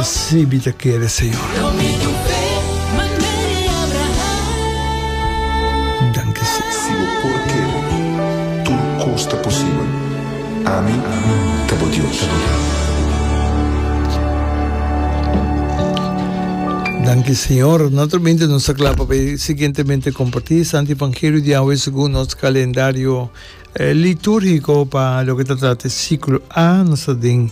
Así vida quiere, Señor. Danke, Señor. Se o por querer, tudo consta possível. Amém. Tabo Deus. Danke, Señor. Naturalmente nos aclapa siguientemente compartir Santo Evangelio de hoy según nuestro calendario litúrgico para lo que trata del ciclo A, nuestro de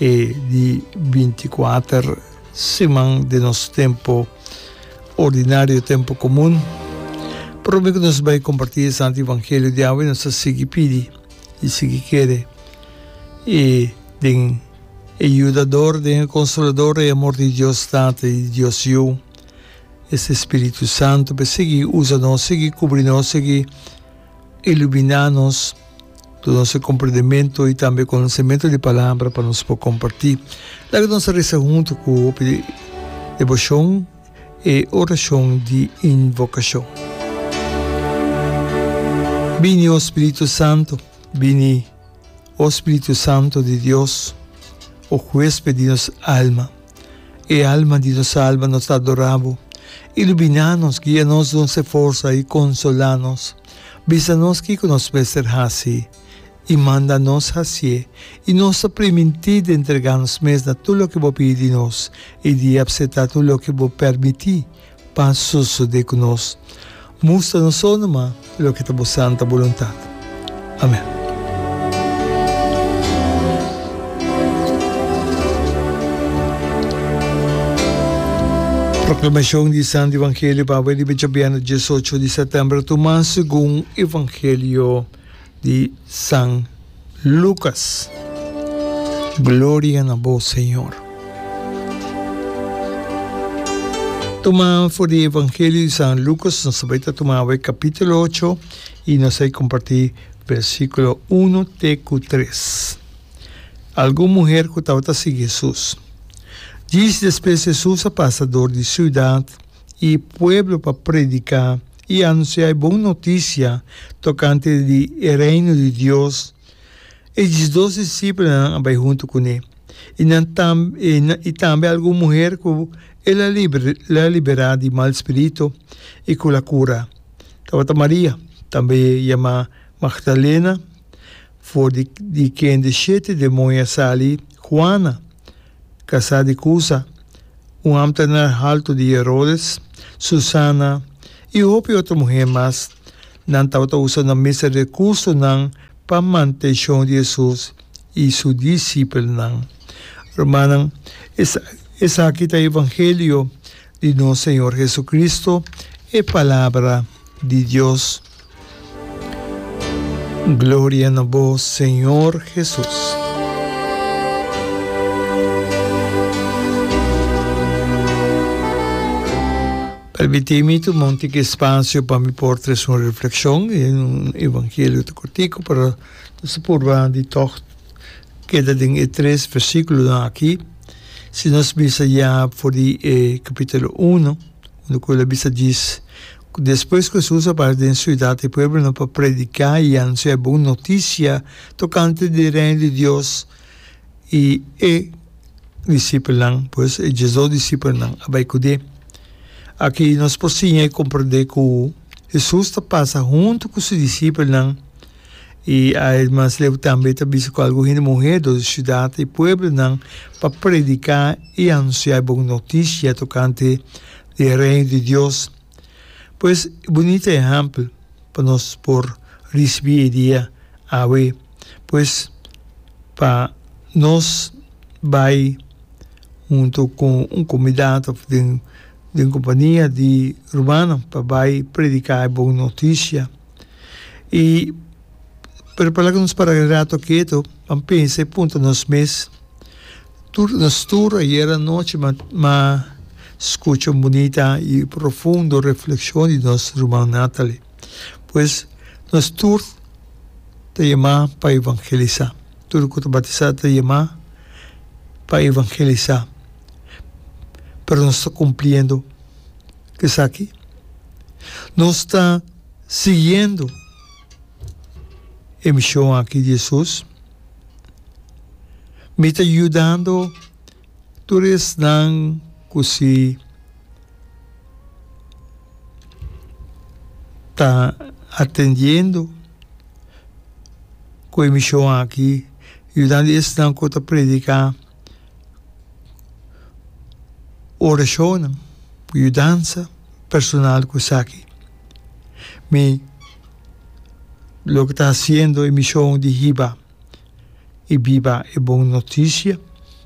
24 semanas de nuestro tiempo ordinario, tiempo común. Pero luego nos va a compartir Santo Evangelio de hoy, nos sigue pide y sigue quiere y de ayudador, de consolador e amor de Dios Tata e Dios eu, esse Espírito Santo, para seguir usando-nos, seguir cobrindo-nos, seguir iluminar-nos do nosso compreendimento e também conhecimento de palavra para nos poder compartilhar. Lá que nós reza junto com a devoção e oração de invocação. Vini o Espírito Santo, vini o Espírito Santo de Deus, o huésped de nuestra alma, e alma de nuestra alma nos adoramos, iluminanos, guíanos de nuestra fuerza y consolanos, vísanos que con nos ser así, y mándanos así, y nos permitir entregarnos mesmo a todo lo que vos pedimos, y de aceptar todo lo que vos permitís, para suceder con nos. Muéstranos só lo que es tu santa voluntad. Amén. Proclamação de Santo Evangelho para o dia 18 de setembro, tomando segundo Evangelho de São Lucas. Glória a vós, Senhor. Tomamos o Evangelho de São Lucas, nós vamos tomar o capítulo 8 e nós vamos compartilhar versículo 1 até 3. Alguma mulher que estava a seguir Jesus. Diz después Jesús a pasador de ciudad y pueblo para predicar y anunciar buena noticia tocante del reino de Dios. Y los 12 discípulos van junto con él. Y también alguna mujer que la libera de mal espíritu y con la cura. Estaba María, también llamada Magdalena, fue de quien de 7 demonios sali, Juana, casada de Cusa, un amtenar alto de Herodes, Susana y otra mujer más, não estava usando a mesma recurso para manter de Jesus e seus discípulos. Hermano, essa aqui está o Evangelho de nosso Senhor Jesucristo, é palavra de Deus. Glória a vós, Senhor Jesus. Permíteme tomar um pouco espaço para me portar uma reflexão em um evangelho de cortico para nos pôr de toque queda em 3 versículos aqui. Se nós visa já por capítulo 1, onde a Bíblia diz: depois que Jesus apareceu em cidade e pueblo para predicar e anunciar boa notícia tocante do reino de Deus e discípulos, pois Jesus discípulos vai cuidar. Aqui nós podemos compreender que Jesus passa junto com seus discípulos e mas ele também está visto com algumas mulheres da cidade e povo para predicar e anunciar boa notícia tocante do reino de Deus. Pois, bonito exemplo para nós por receber dia a ver. Pois, para nós vai junto com convidado de companhia de Urbano para predicar boa notícia. E para que nos paragrato quieto, pense ponto nos mês, nos tour e era noite, mas escuta bonita e profunda reflexão de nosso irmão Natalie. Pois, nos tour te chama para evangelizar. Tudo que te batizado te chama para evangelizar. Pero não está cumprindo que está aqui. Não está seguindo a missão aqui de Jesus. Me está ajudando tu eres dan kusi está atendiendo com a emissão aqui, ajudando esse não a predicar oração, ajudança personal com isso aqui. Mas lo que está haciendo a emissão de Hiba e Biba é boa notícia.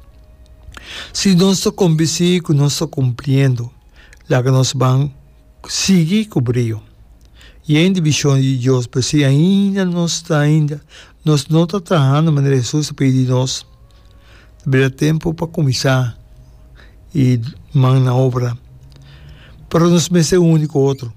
Se nós estamos convencidos, nós estamos cumprindo, lá que nós vamos seguir com o brilho. E a divisão de Deus, mas se ainda nós não estamos trabalhando de maneira Jesus pedir nós, haverá tempo para começar e mandar na obra. Para nós não ser o único outro.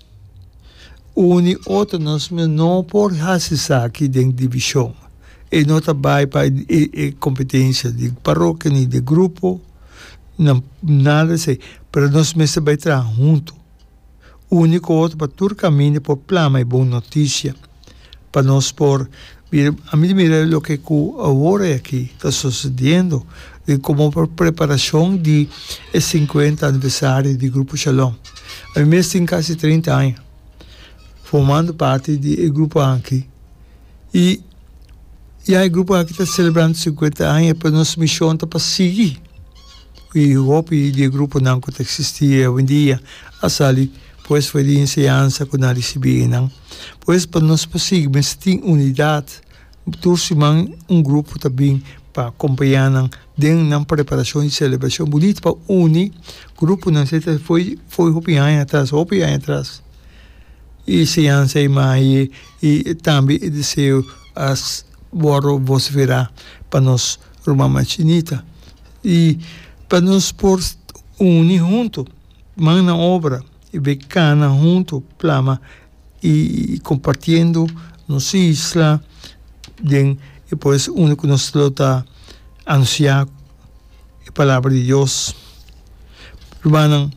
O único outro nós não podemos fazer aqui dentro de divisão. E não trabalha para a competência de paróquia nem de grupo, não, nada assim. Para nós não se vai trabalhar junto. O único outro para todo caminho por plama e boa notícia para nós por a mim mira o que agora aqui está sucedendo como preparação de 50 aniversário do Grupo Shalom. A mim tem quase 30 anos formando parte do grupo aqui e o grupo aqui está celebrando 50 anos para nossa missão para seguir e o grupo não que existia hoje em dia a sali pois foi de ensinança que nós recebemos. Pois para nós conseguir, mas tem unidade, torcemos grupo também para acompanhar dentro da preparação e celebração bonita para unir grupo não sei foi anos atrás. E ensinança e também desejo as bora você verá para nós uma machinita e para nós por unir junto, na obra e becana junto, plama e compartilhando nos isla e depois único nos está anunciar a palavra de Deus. Hermano,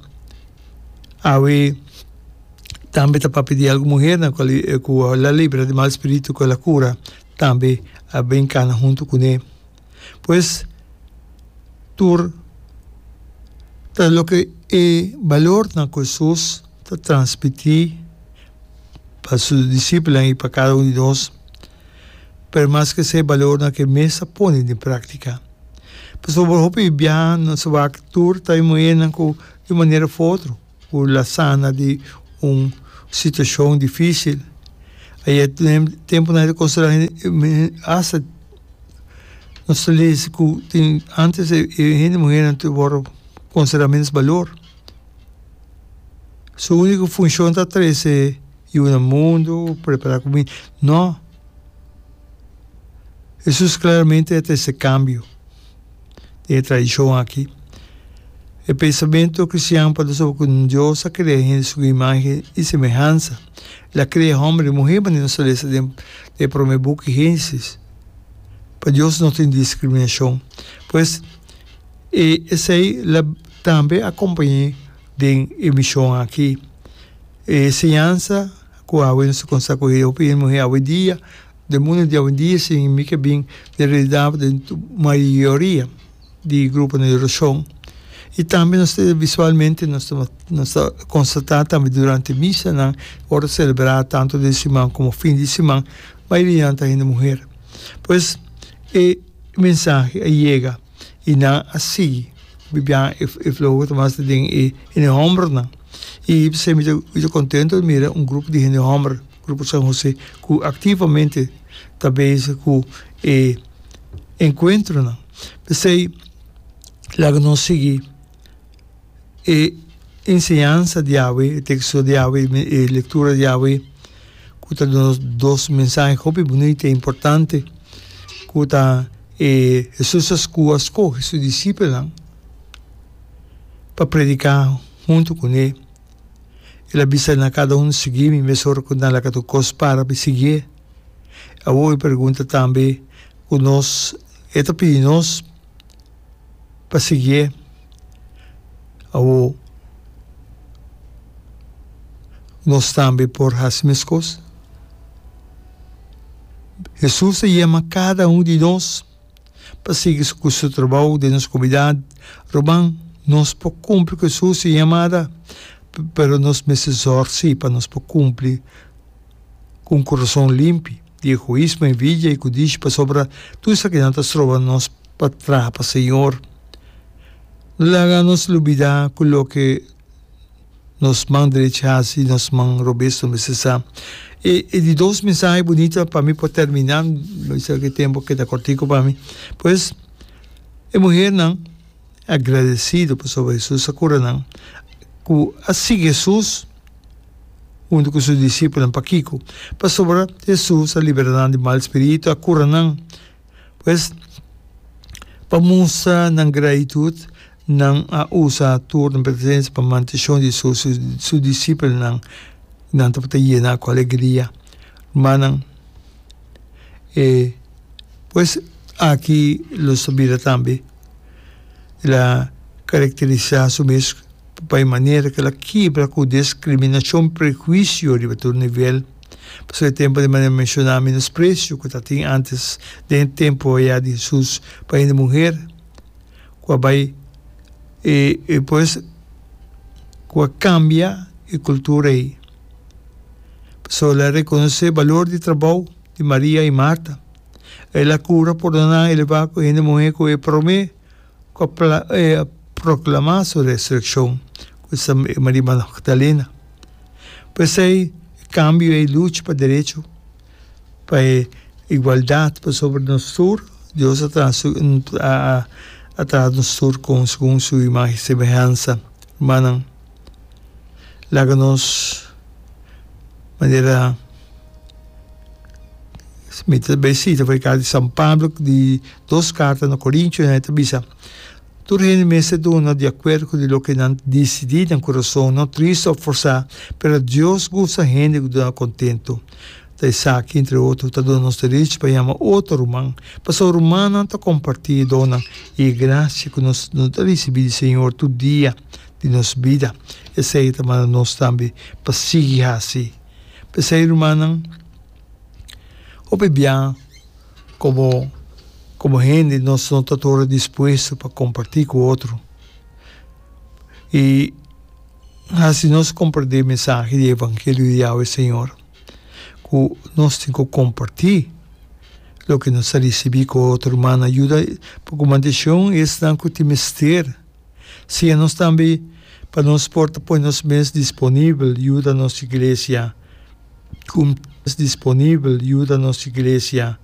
aí também está para pedir alguma mulher com a libra de mal espírito com a cura também a becana junto com ele. Pois tur tá lo que é valor na Jesus para transmitir para seus discípulos e para cada um de nós, por mais que seja valor na que mesa põe em prática. Mas o valor é bem na sua ator está de maneira outra, por a sana de uma situação difícil. Aí é tempo na considerar essa nós lemos que antes a mulher não teve considerar menos valor. Sua única função está atrás é ir no mundo, preparar comida. Não. Jesus claramente é esse cambio de tradição aqui. O pensamento cristiano para com Deus, a criar em sua imagem e semelhança. Ela cria homem e mulher, mas não se lê de prometer que Gênesis. Para Deus não tem discriminação. Pois, esse aí também acompanha de emissão aqui. Ciência, com a se consegue a opinião hoje em dia, do mundo de hoje em dia, significa bem de realidade de maioria de grupos de oração. E também nós visualmente nós constatamos também durante a missa, na hora de celebrar tanto de semana como fim de semana, a maioria está ainda mulher. Pois, a mensagem chega e não assim, bem e flow mais de em ombro não. E você me muito contente de mirar grupo de gente ombro, grupo São José, que ativamente também com encontro não. Você lá que nós seguir ensinança de Yahweh, texto de Yahweh, leitura de Yahweh, que está nos dois mensagens muito bonitas e importantes, que está Jesus escolhe seus discípulos para predicar junto com ele. Ele avisa a cada um seguir, me mesmo com ela que tu para seguir. A hoje pergunta também com nós, pedir nós para seguir. Nós também por as mesmas coisas. Jesus chama cada um de nós para seguir com o seu trabalho de nossa comunidade. Roman, nós podemos cumprir com a sua chamada, mas nós precisamos para nós cumprir com o coração limpo, de egoísmo, envidia e codícia para sobre tudo isso que nós trobamos para trás, para o Senhor. Laga-nos olvidar com o que nos manda rechaçar, nos manda robusto, necessário. E de duas mensagens bonitas para mim, para terminar, não sei que tempo que está cortico para mim. Pois, a mulher não, agradecida por sobre Jesus, a cura não, que assim Jesus, junto com seus discípulos, para Kiko, para sobre Jesus, a liberdade de mal espírito, a cura não. Pois, para mostrar na gratitude, não a usa a turno presença para manter de seus discípulos, não para llenar com alegria. Mas, pues aqui, lo sabia também, ela caracteriza su mesmo para maneira que ela quebra com discriminação, prejuízo de outro nível. Porque o tempo de maneira mencionar menosprecio que tinha antes do tempo já de Jesus para a mulher, que vai e depois que cambia a cultura aí. Só ela reconhece o valor de trabalho de Maria e Marta. Ela cura por donar elevar com a mulher que promete proclamar sua ressurreição, com essa Maria Magdalena. Pois aí, cambio e luta para direito, para igualdade, para sobre nosso Deus atrás nosso com segundo sua imagem e semelhança. Manang, laga-nos maneira besita foi carta de São Pablo de 2 cartas no Coríntios na tabisa tu realmente não de acordo com o que não decidido no coração não triste ou forçar pero Deus gosta gente que dá contento tá aqui entre outros tá dando nosso direito para chamar outro irmão para o irmão não tá compartilhando dona e graça que nós recebemos Senhor todo dia de nossa vida esse aí também nós também para seguir assim para ser irmão o bem como gente, nós somos todos dispostos para compartilhar com o outro. E assim nós compreendemos a mensagem do Evangelho de Yahweh, Senhor, que nós temos que compartilhar o que nós recebemos com o outro irmão. Ajuda, porque a mandação é não que te mistério. Se nós também, para nós porta, põe nós mesmos disponível, ajuda a nossa igreja. Disponível, ajuda a nossa igreja